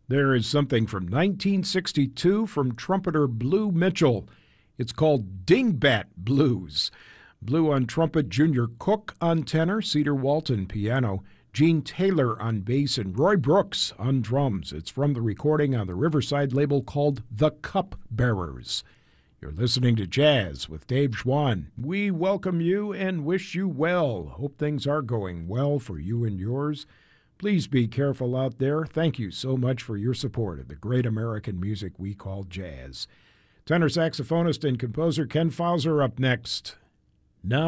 There is something from 1962 from trumpeter Blue Mitchell. It's called Dingbat Blues. Blue on trumpet, Junior Cook on tenor, Cedar Walton piano, Gene Taylor on bass, and Roy Brooks on drums. It's from the recording on the Riverside label called The Cup Bearers. You're listening to Jazz with Dave Schwann. We welcome you and wish you well. Hope things are going well for you and yours. Please be careful out there. Thank you so much for your support of the great American music we call jazz. Tenor saxophonist and composer Ken Fauser up next. Now